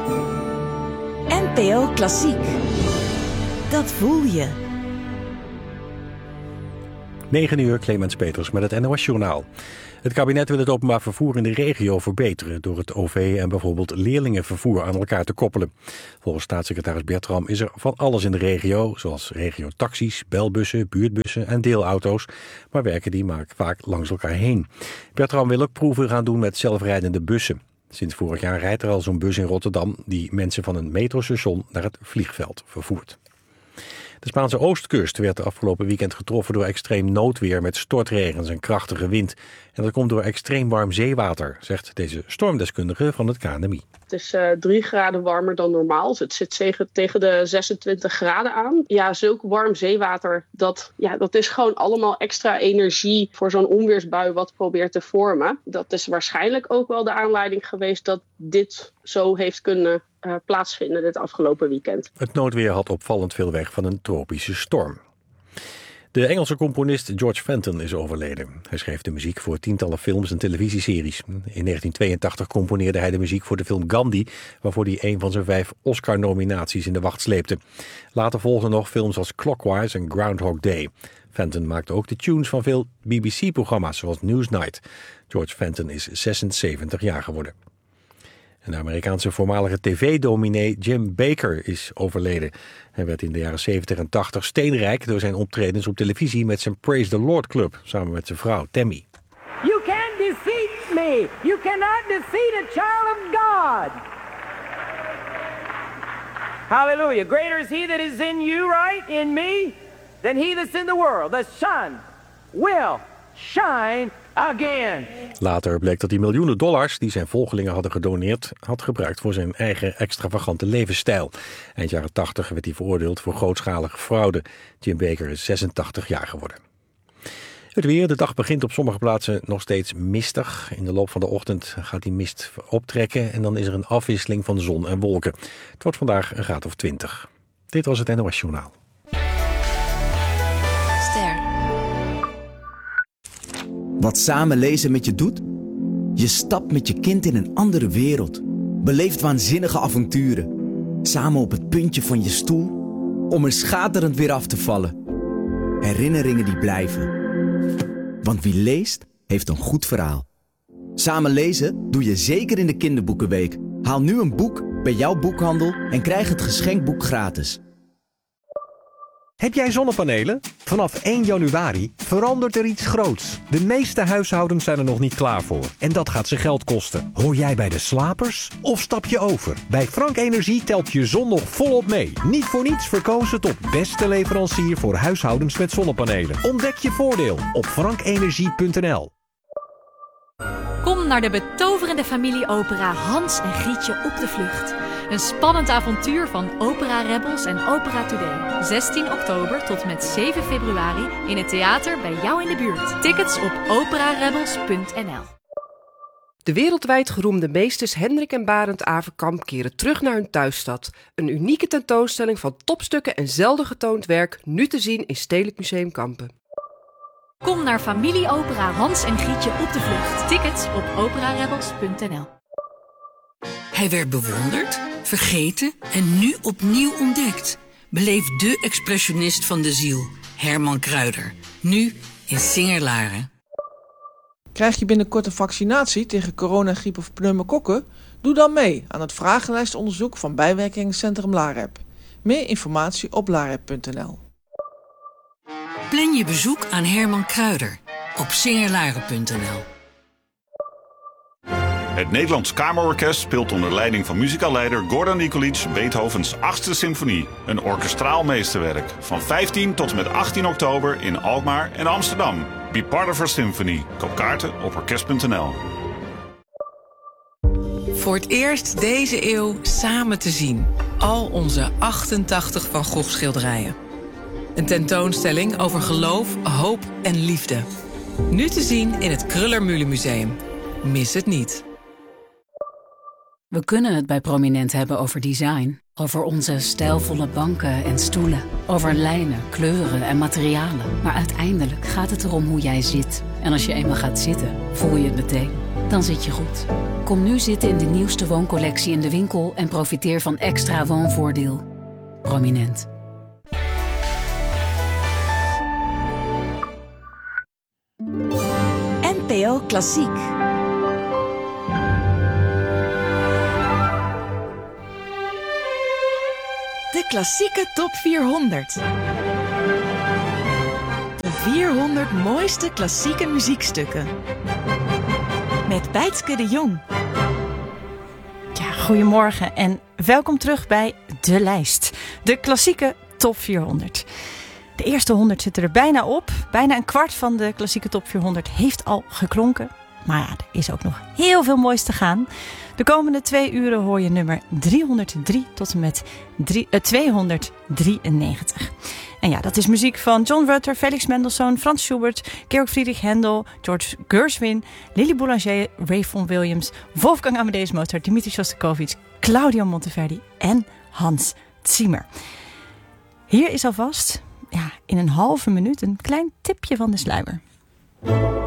NPO Klassiek. Dat voel je. 9 uur, Clemens Peters met het NOS-journaal. Het kabinet wil het openbaar vervoer in de regio verbeteren door het OV en bijvoorbeeld leerlingenvervoer aan elkaar te koppelen. Volgens staatssecretaris Bertram is er van alles in de regio, zoals regiotaxis, belbussen, buurtbussen en deelauto's, maar werken die vaak langs elkaar heen. Bertram wil ook proeven gaan doen met zelfrijdende bussen. Sinds vorig jaar rijdt er al zo'n bus in Rotterdam die mensen van een metrostation naar het vliegveld vervoert. De Spaanse oostkust werd de afgelopen weekend getroffen door extreem noodweer met stortregens en krachtige wind. En dat komt door extreem warm zeewater, zegt deze stormdeskundige van het KNMI. Het is 3 graden warmer dan normaal. Dus het zit tegen de 26 graden aan. Ja, zulk warm zeewater, dat is gewoon allemaal extra energie voor zo'n onweersbui wat probeert te vormen. Dat is waarschijnlijk ook wel de aanleiding geweest dat dit zo heeft kunnen plaatsvinden dit afgelopen weekend. Het noodweer had opvallend veel weg van een tropische storm. De Engelse componist George Fenton is overleden. Hij schreef de muziek voor tientallen films en televisieseries. In 1982 componeerde hij de muziek voor de film Gandhi, waarvoor hij een van zijn 5 Oscar-nominaties in de wacht sleepte. Later volgden nog films als Clockwise en Groundhog Day. Fenton maakte ook de tunes van veel BBC-programma's zoals Newsnight. George Fenton is 76 jaar geworden. Een Amerikaanse voormalige tv-dominee Jim Bakker is overleden. Hij werd in de jaren 70 en 80 steenrijk door zijn optredens op televisie met zijn Praise the Lord Club, samen met zijn vrouw Tammy. You can't defeat me. You cannot defeat a child of God. Hallelujah. Greater is he that is in you, right, in me, than he that's in the world. The sun will shine again. Later bleek dat hij miljoenen dollars die zijn volgelingen hadden gedoneerd had gebruikt voor zijn eigen extravagante levensstijl. Eind jaren 80 werd hij veroordeeld voor grootschalige fraude. Jim Bakker is 86 jaar geworden. Het weer, de dag begint op sommige plaatsen nog steeds mistig. In de loop van de ochtend gaat die mist optrekken en dan is er een afwisseling van zon en wolken. Het wordt vandaag een graad of 20. Dit was het NOS Journaal. Wat samen lezen met je doet? Je stapt met je kind in een andere wereld. Beleeft waanzinnige avonturen. Samen op het puntje van je stoel. Om er schaterend weer af te vallen. Herinneringen die blijven. Want wie leest, heeft een goed verhaal. Samen lezen doe je zeker in de kinderboekenweek. Haal nu een boek bij jouw boekhandel en krijg het geschenkboek gratis. Heb jij zonnepanelen? Vanaf 1 januari verandert er iets groots. De meeste huishoudens zijn er nog niet klaar voor. En dat gaat ze geld kosten. Hoor jij bij de slapers? Of stap je over? Bij Frank Energie telt je zon nog volop mee. Niet voor niets verkozen tot beste leverancier voor huishoudens met zonnepanelen. Ontdek je voordeel op frankenergie.nl. Kom naar de betoverende familieopera Hans en Grietje op de vlucht. Een spannend avontuur van Opera Rebels en Opera Today. 16 oktober tot met 7 februari in het theater bij jou in de buurt. Tickets op operarebels.nl. De wereldwijd geroemde meesters Hendrik en Barend Averkamp keren terug naar hun thuisstad. Een unieke tentoonstelling van topstukken en zelden getoond werk, nu te zien in Stedelijk Museum Kampen. Kom naar familieopera Hans en Grietje op de vlucht. Tickets op operarebels.nl. Hij werd bewonderd, vergeten en nu opnieuw ontdekt. Beleef de expressionist van de ziel, Herman Kruider. Nu in Singer-Laren. Krijg je binnenkort een vaccinatie tegen corona, griep of pneumokokken? Doe dan mee aan het vragenlijstonderzoek van Bijwerkingencentrum LAREP. Meer informatie op larep.nl. Plan je bezoek aan Herman Kruider op singerlaren.nl. Het Nederlands Kamerorkest speelt onder leiding van muzikaalleider Gordon Nikolic Beethovens 8e symfonie. Een orkestraal meesterwerk. Van 15 tot en met 18 oktober in Alkmaar en Amsterdam. Be part of our symphony. Koop kaarten op orkest.nl. Voor het eerst deze eeuw samen te zien. Al onze 88 Van Gogh schilderijen. Een tentoonstelling over geloof, hoop en liefde. Nu te zien in het Kröller-Mühle Museum. Mis het niet. We kunnen het bij Prominent hebben over design. Over onze stijlvolle banken en stoelen. Over lijnen, kleuren en materialen. Maar uiteindelijk gaat het erom hoe jij zit. En als je eenmaal gaat zitten, voel je het meteen. Dan zit je goed. Kom nu zitten in de nieuwste wooncollectie in de winkel en profiteer van extra woonvoordeel. Prominent. NPO Klassiek. De klassieke top 400. De 400 mooiste klassieke muziekstukken. Met Bijtske de Jong. Ja, goedemorgen en welkom terug bij De Lijst. De klassieke top 400. De eerste 100 zitten er bijna op. Bijna een kwart van de klassieke top 400 heeft al geklonken. Maar ja, er is ook nog heel veel moois te gaan. De komende 2 uren hoor je nummer 303 tot en met 293. En ja, dat is muziek van John Rutter, Felix Mendelssohn, Franz Schubert, Georg Friedrich Händel, George Gershwin, Lily Boulanger, Ray Vaughan Williams, Wolfgang Amadeus Mozart, Dmitri Shostakovich, Claudio Monteverdi en Hans Zimmer. Hier is alvast in een halve minuut een klein tipje van de sluier.